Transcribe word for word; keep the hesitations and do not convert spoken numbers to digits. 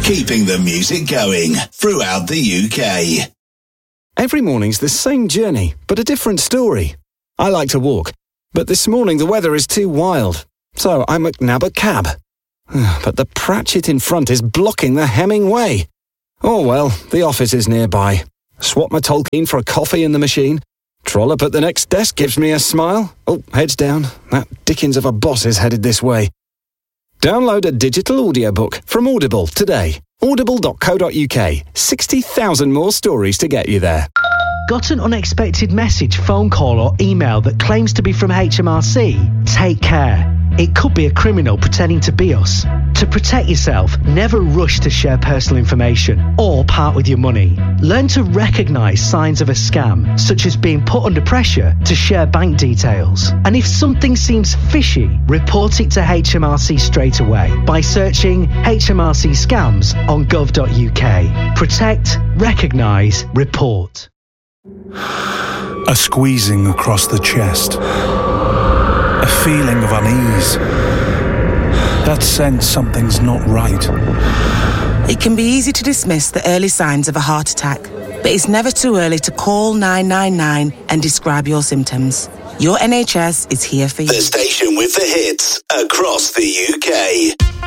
keeping the music going throughout the U K. Every morning's the same journey, but a different story. I like to walk, but this morning the weather is too wild, so I McNab a cab. But the Pratchett in front is blocking the Hemingway. Oh well, the office is nearby. Swap my Tolkien for a coffee in the machine. Trollop at the next desk gives me a smile. Oh, heads down. That Dickens of a boss is headed this way. Download a digital audiobook from Audible today. audible dot co dot uk. sixty thousand more stories to get you there. Got an unexpected message, phone call or email that claims to be from H M R C? Take care. It could be a criminal pretending to be us. To protect yourself, never rush to share personal information or part with your money. Learn to recognise signs of a scam, such as being put under pressure to share bank details. And if something seems fishy, report it to H M R C straight away by searching H M R C scams on gov dot uk. Protect, recognise, report. A squeezing across the chest. A feeling of unease. That sense something's not right. It can be easy to dismiss the early signs of a heart attack, but it's never too early to call nine nine nine and describe your symptoms. Your N H S is here for you. The station with the hits across the U K.